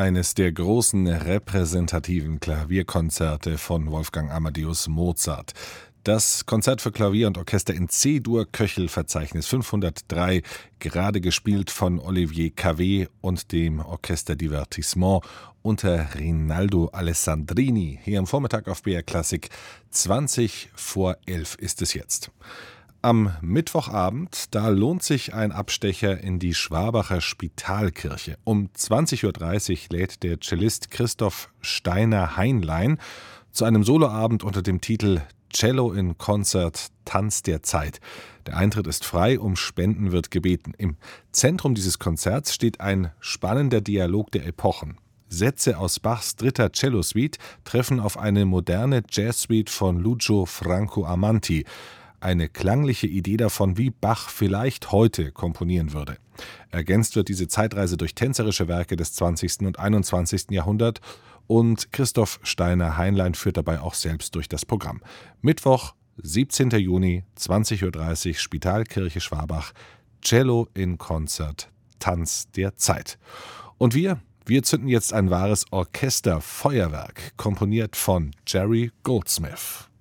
eines der großen repräsentativen Klavierkonzerte von Wolfgang Amadeus Mozart. Das Konzert für Klavier und Orchester in C-Dur-Köchel-Verzeichnis 503, gerade gespielt von Olivier Cavé und dem Orchester Divertissement unter Rinaldo Alessandrini. Hier am Vormittag auf BR Klassik, 11:20 ist es jetzt. Am Mittwochabend, da lohnt sich ein Abstecher in die Schwabacher Spitalkirche. Um 20:30 Uhr lädt der Cellist Christoph Steiner-Heinlein zu einem Soloabend unter dem Titel Cello in Concert Tanz der Zeit. Der Eintritt ist frei, um Spenden wird gebeten. Im Zentrum dieses Konzerts steht ein spannender Dialog der Epochen. Sätze aus Bachs dritter Cellosuite treffen auf eine moderne Jazzsuite von Lucio Franco Amanti. Eine klangliche Idee davon, wie Bach vielleicht heute komponieren würde. Ergänzt wird diese Zeitreise durch tänzerische Werke des 20. und 21. Jahrhunderts und Christoph Steiner-Heinlein führt dabei auch selbst durch das Programm. Mittwoch, 17. Juni, 20:30 Uhr, Spitalkirche Schwabach, Cello in Concert, Tanz der Zeit. Und wir zünden jetzt ein wahres Orchesterfeuerwerk, komponiert von Jerry Goldsmith.